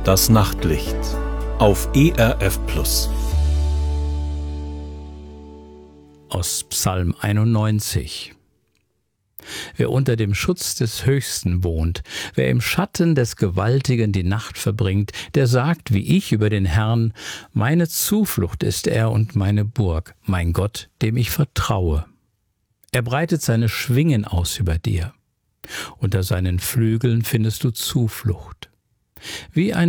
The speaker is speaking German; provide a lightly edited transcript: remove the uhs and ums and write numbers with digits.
Das Nachtlicht auf ERF Plus. Aus Psalm 91. Wer unter dem Schutz des Höchsten wohnt, wer im Schatten des Gewaltigen die Nacht verbringt, der sagt wie ich über den Herrn: Meine Zuflucht ist er und meine Burg, mein Gott, dem ich vertraue. Er breitet seine Schwingen aus über dir. Unter seinen Flügeln findest du Zuflucht. Wie ein